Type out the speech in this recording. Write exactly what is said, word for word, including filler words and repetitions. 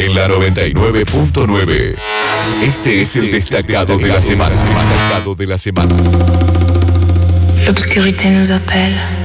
en la noventa y nueve punto nueve. Este es el destacado de la semana. Destacado de la semana. L'obscurité nous appelle.